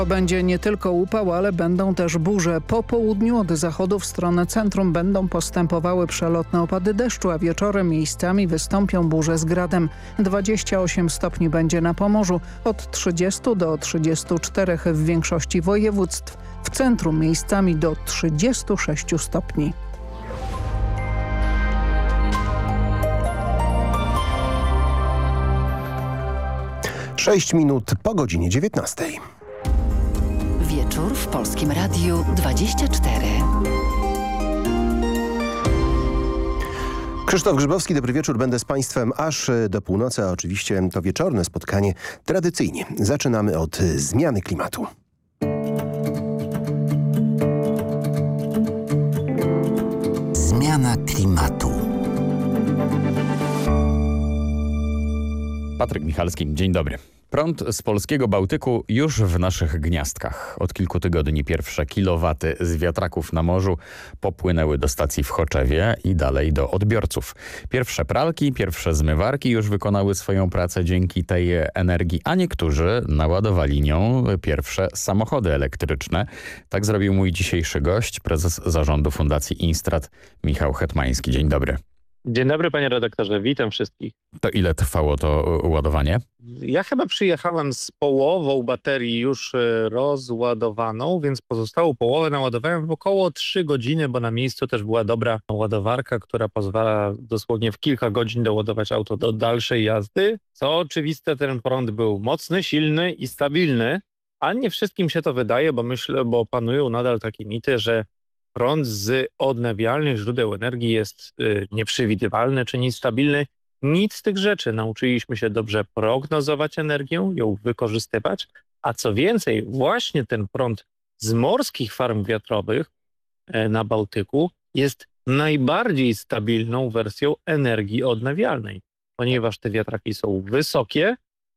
To będzie nie tylko upał, ale będą też burze. Po południu od zachodu w stronę centrum będą postępowały przelotne opady deszczu, a wieczorem miejscami wystąpią burze z gradem. 28 stopni będzie na Pomorzu, od 30 do 34 w większości województw. W centrum miejscami do 36 stopni. Sześć minut po godzinie 19. Wieczór w Polskim Radiu 24. Krzysztof Grzybowski, dobry wieczór. Będę z Państwem aż do północy, a oczywiście to wieczorne spotkanie tradycyjnie. Zaczynamy od zmiany klimatu. Zmiana klimatu. Patryk Michalski, dzień dobry. Prąd z polskiego Bałtyku już w naszych gniazdkach. Od kilku tygodni pierwsze kilowaty z wiatraków na morzu popłynęły do stacji w Choczewie i dalej do odbiorców. Pierwsze pralki, pierwsze zmywarki już wykonały swoją pracę dzięki tej energii, a niektórzy naładowali nią pierwsze samochody elektryczne. Tak zrobił mój dzisiejszy gość, prezes zarządu Fundacji Instrat, Michał Hetmański. Dzień dobry. Dzień dobry panie redaktorze, witam wszystkich. To ile trwało to ładowanie? Ja chyba przyjechałem z połową baterii już rozładowaną, więc pozostałą połowę naładowałem w około 3 godziny, bo na miejscu też była dobra ładowarka, która pozwala dosłownie w kilka godzin doładować auto do dalszej jazdy. Co oczywiste, ten prąd był mocny, silny i stabilny, ale nie wszystkim się to wydaje, bo panują nadal takie mity, że prąd z odnawialnych źródeł energii jest nieprzewidywalny czy niestabilny. Nic z tych rzeczy. Nauczyliśmy się dobrze prognozować energię, ją wykorzystywać, a co więcej, właśnie ten prąd z morskich farm wiatrowych na Bałtyku jest najbardziej stabilną wersją energii odnawialnej, ponieważ te wiatraki są wysokie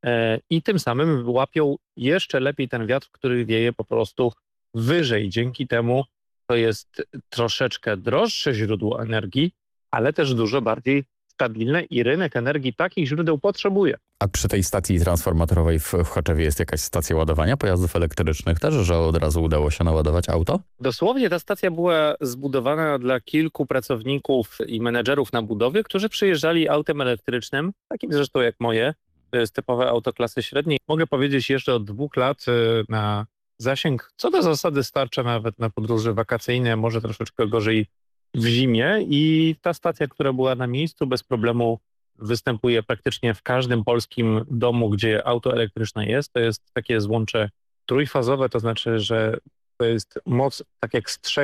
i tym samym łapią jeszcze lepiej ten wiatr, który wieje po prostu wyżej. Dzięki temu to jest troszeczkę droższe źródło energii, ale też dużo bardziej stabilne i rynek energii takich źródeł potrzebuje. A przy tej stacji transformatorowej w Choczewie jest jakaś stacja ładowania pojazdów elektrycznych też, że od razu udało się naładować auto? Dosłownie ta stacja była zbudowana dla kilku pracowników i menedżerów na budowie, którzy przyjeżdżali autem elektrycznym, takim zresztą jak moje. To jest typowe auto klasy średniej. Mogę powiedzieć, jeszcze od 2 lat na zasięg co do zasady starcza nawet na podróże wakacyjne, może troszeczkę gorzej w zimie i ta stacja, która była na miejscu, bez problemu występuje praktycznie w każdym polskim domu, gdzie auto elektryczne jest. To jest takie złącze trójfazowe, to znaczy, że to jest moc tak jak z 3